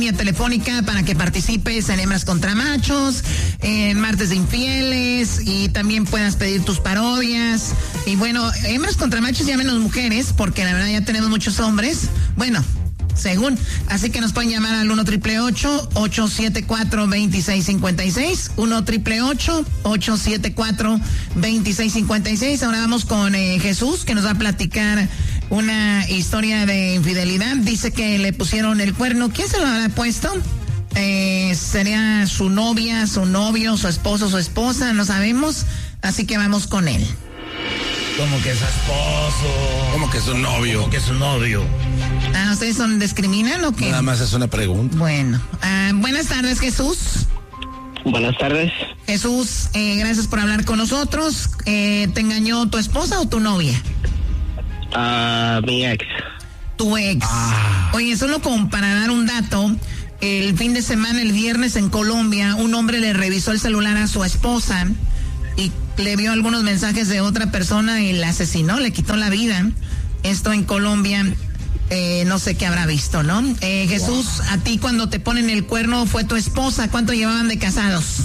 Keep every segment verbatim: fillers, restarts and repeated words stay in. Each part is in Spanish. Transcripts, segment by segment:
línea telefónica para que participes en Hembras contra Machos, en Martes de Infieles, y también puedas pedir tus parodias. Y bueno, Hembras contra Machos ya menos mujeres, porque la verdad ya tenemos muchos hombres. Bueno, según, así que nos pueden llamar al uno triple ocho, ocho siete cuatro, dos seis cinco seis, uno triple ocho, ocho siete cuatro, dos seis cinco seis. Ahora vamos con eh, Jesús, que nos va a platicar una historia de infidelidad. Dice que le pusieron el cuerno. ¿Quién se lo habrá puesto? Eh, sería su novia, su novio, su esposo, su esposa, no sabemos, así que vamos con él. Como que es su esposo. Como que es su novio. Como que es su novio. Ah, ¿ustedes son discriminan o qué? Nada más es una pregunta. Bueno, ah, buenas tardes, Jesús. Buenas tardes. Jesús, eh, gracias por hablar con nosotros. Eh, ¿Te engañó tu esposa o tu novia? Ah, uh, mi ex. Tu ex. Ah. Oye, solo como para dar un dato, el fin de semana, el viernes en Colombia, un hombre le revisó el celular a su esposa y le vio algunos mensajes de otra persona y la asesinó, le quitó la vida. Esto en Colombia, eh, no sé qué habrá visto, ¿no? Eh, Jesús, wow. A ti cuando te ponen el cuerno fue tu esposa. ¿Cuánto llevaban de casados?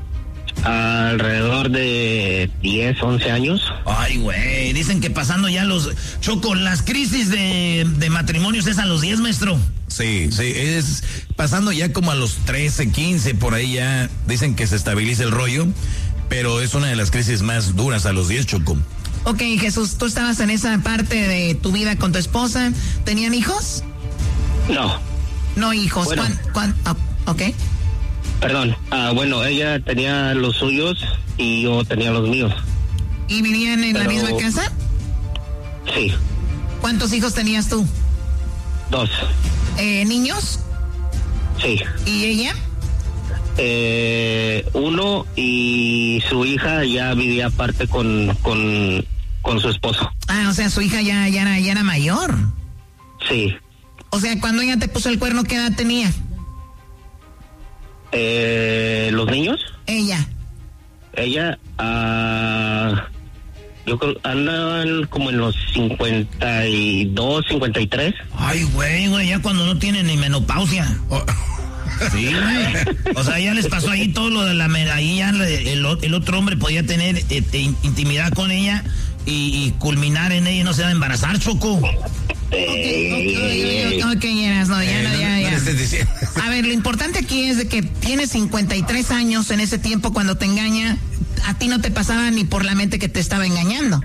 Alrededor de diez, once años. Ay, güey, dicen que pasando ya los... Choco, las crisis de, de matrimonios es a los diez, maestro. Sí, sí, es pasando ya como a los trece, quince, por ahí ya dicen que se estabiliza el rollo, pero es una de las crisis más duras a los diez, Choco. Ok, Jesús, tú estabas en esa parte de tu vida con tu esposa. ¿Tenían hijos? No. No hijos. Bueno. ¿Cuán, cuán, oh, ok. Perdón, ah, bueno, ella tenía los suyos y yo tenía los míos. ¿Y vivían en Pero... la misma casa? Sí. ¿Cuántos hijos tenías tú? Dos. Eh, ¿Niños? Sí. ¿Y ella? Eh, uno, y su hija ya vivía aparte con, con, con su esposo. Ah, o sea, su hija ya, ya, era, ya era mayor. Sí. O sea, cuando ella te puso el cuerno, ¿qué edad tenía? Eh, ¿Los niños? Ella. Ella, ah, yo creo, andan como en los cincuenta y dos, cincuenta y tres. Ay, güey, güey, ya cuando no tienen ni menopausia. Oh. Sí, güey. O sea, ya les pasó ahí todo lo de la... Ahí ya el, el otro hombre podía tener eh, intimidad con ella y, y culminar en ella y no se va a embarazar, Choco. Ok, ok, ok, Eras, no, ya, no, ya, ya. A ver, lo importante aquí es de que tienes cincuenta y tres años en ese tiempo cuando te engaña. A ti no te pasaba ni por la mente que te estaba engañando.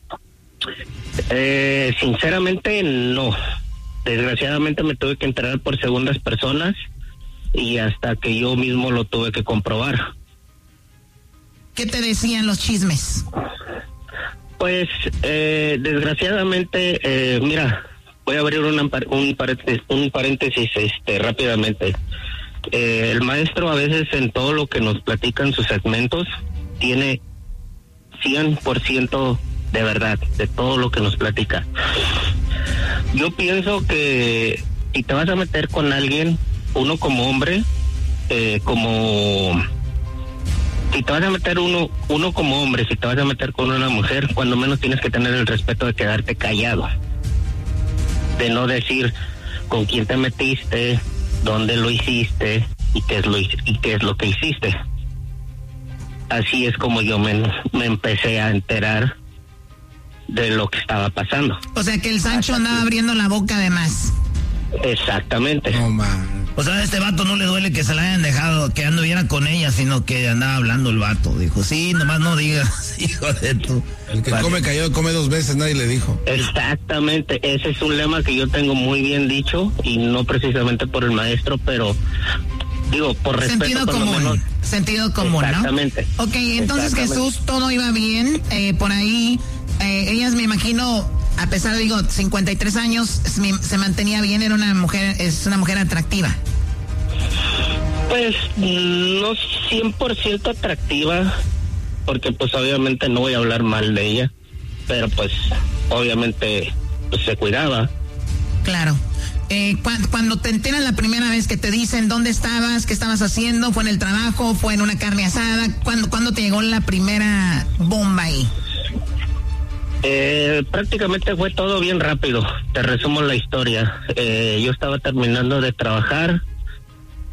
Eh, sinceramente, no. Desgraciadamente me tuve que enterar por segundas personas y hasta que yo mismo lo tuve que comprobar. ¿Qué te decían los chismes? Pues, eh, desgraciadamente, eh, mira, voy a abrir una, un paréntesis, un paréntesis este, rápidamente. Eh, el maestro a veces en todo lo que nos platica en sus segmentos tiene cien por ciento de verdad, de todo lo que nos platica. Yo pienso que si te vas a meter con alguien, uno como hombre, eh, como... Si te vas a meter uno, uno como hombre, si te vas a meter con una mujer, cuando menos tienes que tener el respeto de quedarte callado. De no decir con quién te metiste, dónde lo hiciste y qué es lo, y qué es lo que hiciste. Así es como yo me, me empecé a enterar de lo que estaba pasando. O sea que el Sancho andaba abriendo la boca de más. Exactamente. No, man. O sea, a este vato no le duele que se la hayan dejado, que anduviera con ella, sino que andaba hablando el vato. Dijo, sí, nomás no digas, hijo de tu... El que vale. Come callado come dos veces, nadie le dijo. Exactamente, ese es un lema que yo tengo muy bien dicho, y no precisamente por el maestro, pero... Digo, por respeto. Sentido común, menos. Sentido común, Exactamente. ¿no? Ok, entonces Jesús, todo iba bien, eh, por ahí, eh, ellas me imagino, a pesar de, digo, cincuenta y tres años, se mantenía bien, era una mujer, es una mujer atractiva. Pues, no cien por ciento atractiva, porque pues obviamente no voy a hablar mal de ella, pero pues, obviamente, pues se cuidaba. Claro. Eh, cu- cuando te enteran la primera vez que te dicen dónde estabas, qué estabas haciendo, fue en el trabajo, fue en una carne asada, ¿cuándo, ¿cuándo te llegó la primera bomba ahí? Eh, prácticamente fue todo bien rápido. Te resumo la historia. Eh, yo estaba terminando de trabajar,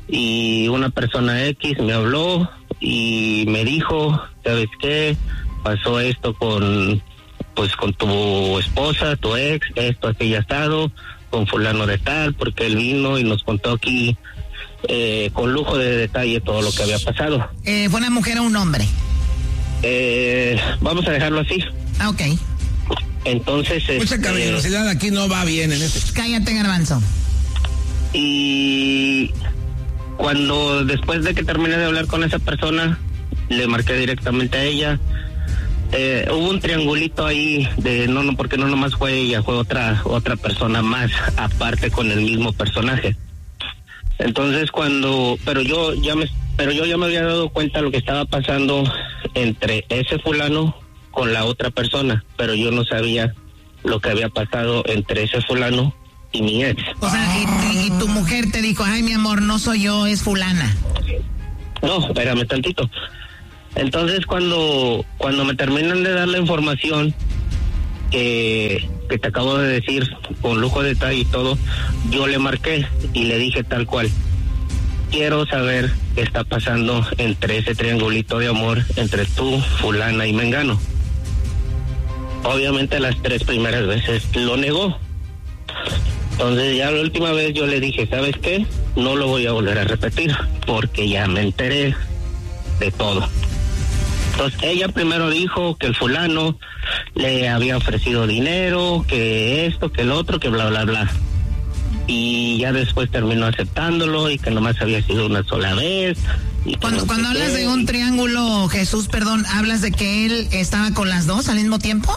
y una persona X me habló y me dijo, ¿sabes qué? Pasó esto con, pues con tu esposa, tu ex, esto, aquello asado, con fulano de tal, porque él vino y nos contó aquí eh, con lujo de detalle todo lo que había pasado. Eh, ¿Fue una mujer o un hombre? Eh, vamos a dejarlo así. Ah, ok. Entonces... Mucha este, caballerosidad aquí no va bien en este. Cállate, Garbanzo. Y cuando después de que terminé de hablar con esa persona, le marqué directamente a ella. Eh, hubo un triangulito ahí de no, no, porque no nomás fue ella, fue otra otra persona más aparte con el mismo personaje. Entonces cuando, pero yo ya me, pero yo ya me había dado cuenta de lo que estaba pasando entre ese fulano con la otra persona, pero yo no sabía lo que había pasado entre ese fulano y mi ex. O sea, y, y tu mujer te dijo, ay, mi amor, no soy yo, es fulana. No, espérame tantito. Entonces cuando cuando me terminan de dar la información que, que te acabo de decir con lujo de detalle y todo, yo le marqué y le dije tal cual, quiero saber qué está pasando entre ese triangulito de amor entre tú, fulana y mengano. Obviamente las tres primeras veces lo negó. Entonces ya la última vez yo le dije, ¿sabes qué? No lo voy a volver a repetir porque ya me enteré de todo. Entonces ella primero dijo que el fulano le había ofrecido dinero, que esto, que el otro, que bla, bla, bla. Y ya después terminó aceptándolo y que nomás había sido una sola vez. Y Cuando, no cuando sé hablas qué. de un triángulo, Jesús, perdón, ¿hablas de que él estaba con las dos al mismo tiempo?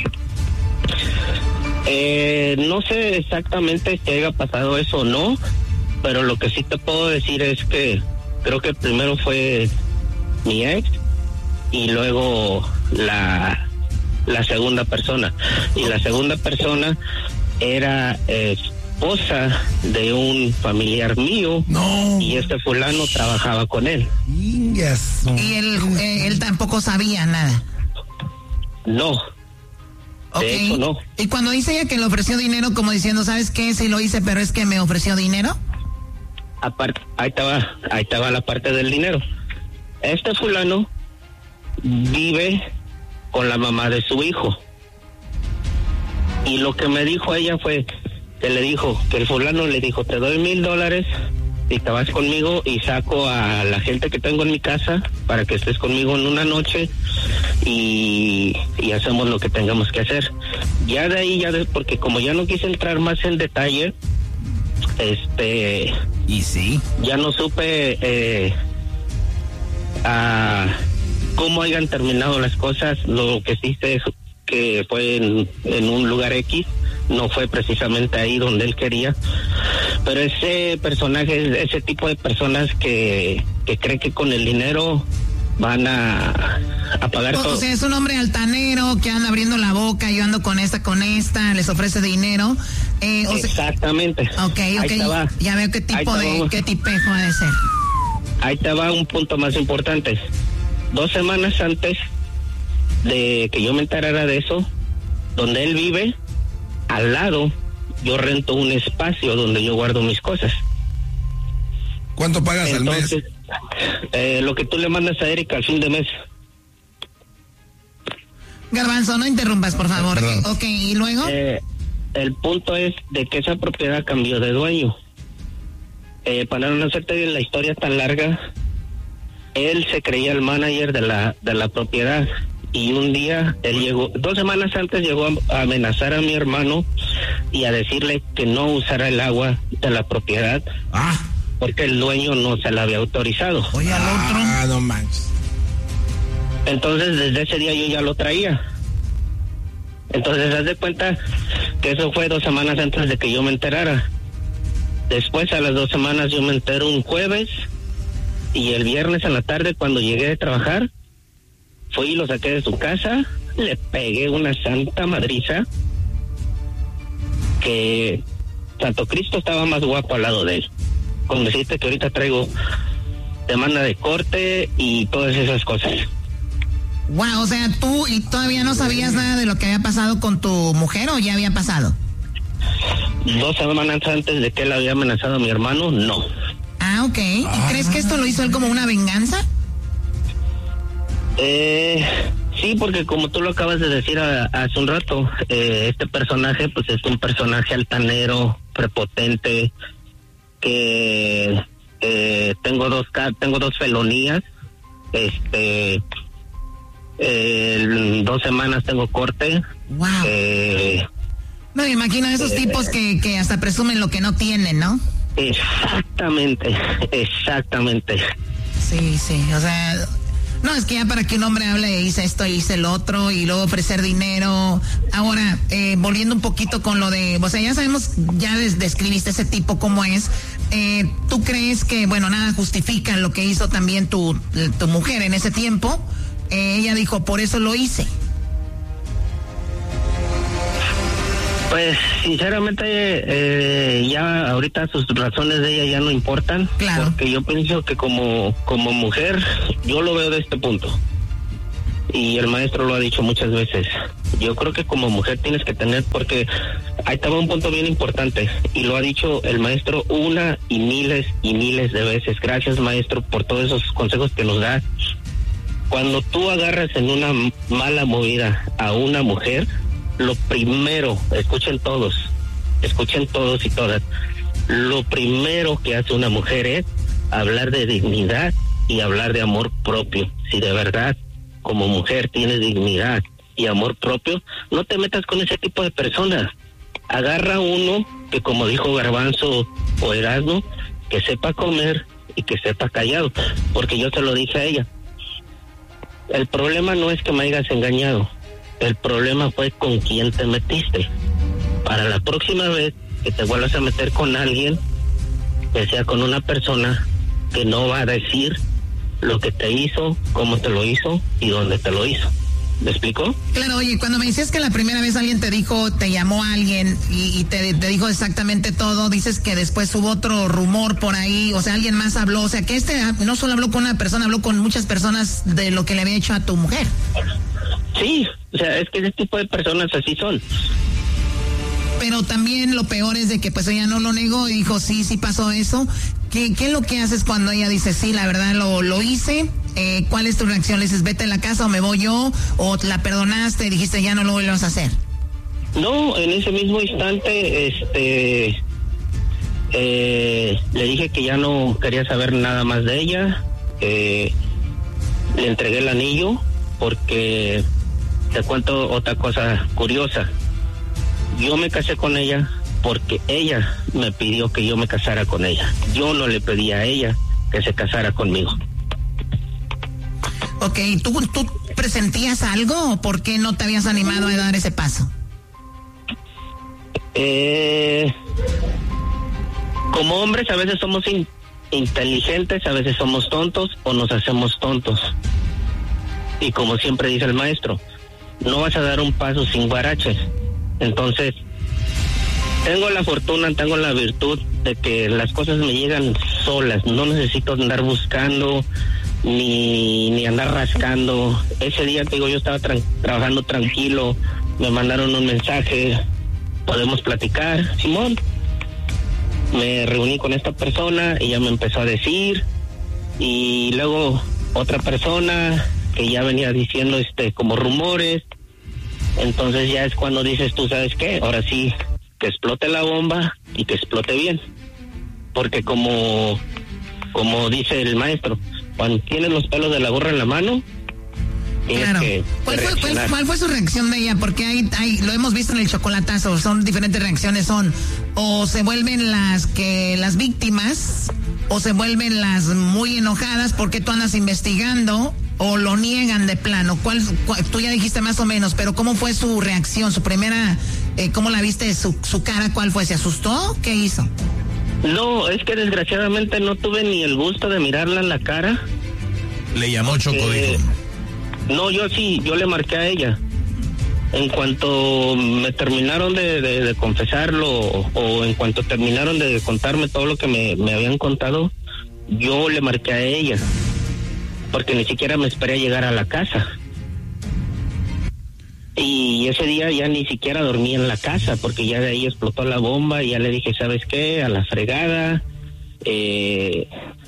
Eh, no sé exactamente si haya pasado eso o no, pero lo que sí te puedo decir es que creo que primero fue mi ex y luego la, la segunda persona. Y la segunda persona era eh, esposa de un familiar mío. No. Y este fulano trabajaba con él. Ingas. Y él, eh, él tampoco sabía nada. No. Ok. De hecho, no. Y cuando dice ella que le ofreció dinero, como diciendo, ¿sabes qué? Sí lo hice, pero es que me ofreció dinero. Aparte, ahí estaba, ahí estaba la parte del dinero. Este fulano vive con la mamá de su hijo. Y lo que me dijo ella fue que le dijo, que el fulano le dijo, te doy mil dólares si te vas conmigo y saco a la gente que tengo en mi casa para que estés conmigo en una noche y, y hacemos lo que tengamos que hacer. Ya de ahí, ya de, porque como ya no quise entrar más en detalle, este... Y sí. ya no supe eh, a cómo hayan terminado las cosas. Lo que sí sé es que fue en, en un lugar X, no fue precisamente ahí donde él quería, pero ese personaje, ese tipo de personas que, que cree que con el dinero van a, a pagar O, todo. o sea, es un hombre altanero que anda abriendo la boca, yo ando con esta, con esta, les ofrece dinero. Eh, o sea, Exactamente. ok, Ahí ok, te va. ya veo qué tipo Ahí te de, va. qué tipejo ha de ser. Ahí te va un punto más importante. Dos semanas antes de que yo me enterara de eso, donde él vive, al lado, yo rento un espacio donde yo guardo mis cosas. ¿Cuánto pagas Entonces, al mes? eh, lo que tú le mandas a Erika al fin de mes. Garbanzo, no interrumpas, por favor. Perdón. Ok, ¿y luego? Eh, el punto es de que esa propiedad cambió de dueño. Eh, para no hacerte la historia tan larga, él se creía el manager de la de la propiedad y un día él llegó, dos semanas antes llegó a amenazar a mi hermano y a decirle que no usara el agua de la propiedad Ah, porque el dueño no se la había autorizado. oye al otro. Ah, no manches. Entonces desde ese día yo ya lo traía. Entonces haz de cuenta que eso fue dos semanas antes de que yo me enterara. Después a las dos semanas yo me entero un jueves y el viernes en la tarde cuando llegué de trabajar fui y lo saqué de su casa, le pegué una santa madriza que Santo Cristo estaba más guapo al lado de él. Con decirte que ahorita traigo demanda de corte y todas esas cosas. Wow, o sea, tú y todavía no sabías nada de lo que había pasado con tu mujer o ya había pasado. Dos semanas antes de que él había amenazado a mi hermano, no. Ah, ok. ¿Y ah. crees que esto lo hizo él como una venganza? Eh, sí, porque como tú lo acabas de decir a, hace un rato, eh, este personaje pues es un personaje altanero, prepotente, que eh, tengo dos tengo dos felonías, este, eh, en dos semanas tengo corte. Wow. Eh, no me imagino a esos eh, tipos que, que hasta presumen lo que no tienen, ¿no? Exactamente, exactamente. Sí, sí, o sea, no, es que ya para que un hombre hable hice esto, hice el otro y luego ofrecer dinero. Ahora, eh, volviendo un poquito con lo de, o sea, ya sabemos, ya des, describiste ese tipo cómo es. Eh, ¿Tú crees que, bueno, nada justifica lo que hizo también tu, tu mujer en ese tiempo? Eh, ella dijo, por eso lo hice. Pues sinceramente eh, ya ahorita sus razones de ella ya no importan, claro, porque yo pienso que como como mujer yo lo veo de este punto y el maestro lo ha dicho muchas veces. Yo creo que como mujer tienes que tener, porque ahí estaba un punto bien importante y lo ha dicho el maestro una y miles y miles de veces. Gracias, maestro, por todos esos consejos que nos da. Cuando tú agarras en una mala movida a una mujer, lo primero, escuchen todos, escuchen todos y todas, lo primero que hace una mujer es hablar de dignidad y hablar de amor propio. Si de verdad como mujer tienes dignidad y amor propio, no te metas con ese tipo de personas. Agarra uno que, como dijo Garbanzo o Erasmo, que sepa comer y que sepa callado, porque yo te lo dije a ella. El problema no es que me hayas engañado. El problema fue con quién te metiste. Para la próxima vez que te vuelvas a meter con alguien, que sea con una persona que no va a decir lo que te hizo, cómo te lo hizo y dónde te lo hizo. ¿Me explico? Claro, oye, cuando me dices que la primera vez alguien te dijo, te llamó a alguien y, y te, te dijo exactamente todo, dices que después hubo otro rumor por ahí, o sea, alguien más habló, o sea, que este no solo habló con una persona, habló con muchas personas de lo que le había hecho a tu mujer. Sí, o sea, es que ese tipo de personas así son. Pero también lo peor es de que pues ella no lo negó y dijo, sí, sí pasó eso. ¿Qué, qué es lo que haces cuando ella dice, sí, la verdad lo, lo hice? Eh, ¿Cuál es tu reacción? ¿Le dices, vete a la casa o me voy yo? ¿O la perdonaste y dijiste, ya no lo vuelvas a hacer? No, en ese mismo instante, este, eh, le dije que ya no quería saber nada más de ella. Eh, le entregué el anillo porque... Te cuento otra cosa curiosa. Yo me casé con ella porque ella me pidió que yo me casara con ella. Yo no le pedí a ella que se casara conmigo. Ok, ¿tú, tú presentías algo o por qué no te habías animado a dar ese paso? Eh, como hombres a veces somos in, inteligentes, a veces somos tontos o nos hacemos tontos. Y como siempre dice el maestro, no vas a dar un paso sin guaraches. Entonces, tengo la fortuna, tengo la virtud de que las cosas me llegan solas. No necesito andar buscando ni, ni andar rascando. Ese día, te digo, yo estaba tra- trabajando tranquilo. Me mandaron un mensaje. Podemos platicar, Simón. Me reuní con esta persona. Ella me empezó a decir. Y luego otra persona que ya venía diciendo este como rumores. Entonces ya es cuando dices tú, ¿sabes qué? Ahora sí, que explote la bomba y que explote bien. Porque como como dice el maestro, cuando tienes los pelos de la gorra en la mano, tienes claro. que ¿Cuál fue, cuál, ¿Cuál fue su reacción de ella? Porque hay, hay, lo hemos visto en el chocolatazo, son diferentes reacciones, son o se vuelven las que las víctimas o se vuelven las muy enojadas porque tú andas investigando, o lo niegan de plano. ¿Cuál, cuál, tú ya dijiste más o menos, pero ¿cómo fue su reacción? Su primera, eh, ¿cómo la viste? Su, su cara, ¿cuál fue? ¿Se asustó? ¿Qué hizo? No, es que desgraciadamente no tuve ni el gusto de mirarla en la cara. Le llamó Choco, eh, dijo. No, yo sí, yo le marqué a ella. En cuanto me terminaron de, de, de confesarlo, o, o en cuanto terminaron de contarme todo lo que me, me habían contado, yo le marqué a ella. Porque ni siquiera me esperé a llegar a la casa. Y ese día ya ni siquiera dormí en la casa, porque ya de ahí explotó la bomba y ya le dije, ¿sabes qué? A la fregada, eh,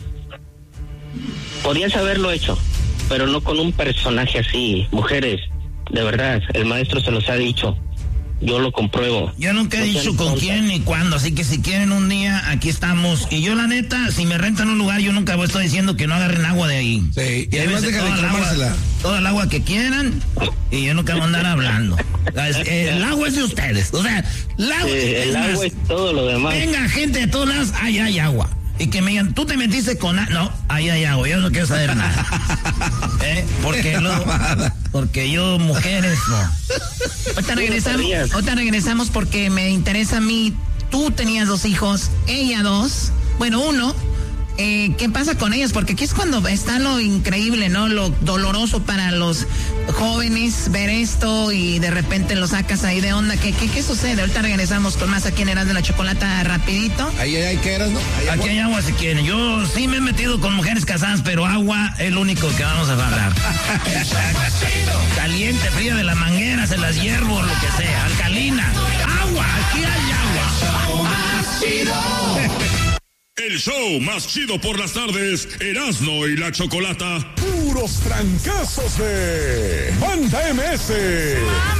podías haberlo hecho, pero no con un personaje así. Mujeres, de verdad, el maestro se los ha dicho. Yo lo compruebo. Yo nunca he no dicho con quién ni cuándo, así que si quieren un día, aquí estamos. Y yo la neta, si me rentan un lugar, yo nunca voy a estar diciendo que no agarren agua de ahí. Sí, y además deja de tomársela. Toda el agua que quieran, y yo nunca voy a andar hablando. El agua es de ustedes, o sea, el agua, sí, el es, agua más, es todo lo demás. Venga gente de todos lados, ahí hay agua. Y que me digan, tú te metiste con... A-? No, ahí hay agua, yo no quiero saber nada. ¿Eh? Porque, lo, porque yo, mujeres, no. Ahorita regresamos, ahorita regresamos porque me interesa a mí. Tú tenías dos hijos, ella dos. Bueno, uno. Eh, ¿Qué pasa con ellas? Porque aquí es cuando está lo increíble, ¿no? Lo doloroso para los jóvenes ver esto y de repente lo sacas ahí de onda. ¿Qué, qué, qué sucede? Ahorita regresamos con más aquí en Eras de la Chocolata rapidito. Ahí hay que eras, ¿no? ¿Hay aquí hay agua si quieren. Yo sí me he metido con mujeres casadas, pero agua es lo único que vamos a hablar. Caliente, fría de la manguera, se las hiervo, lo que sea. Alcalina. Agua, aquí hay agua. El show más chido por las tardes, Erasmo y la Chocolata. Puros trancazos de Banda M S.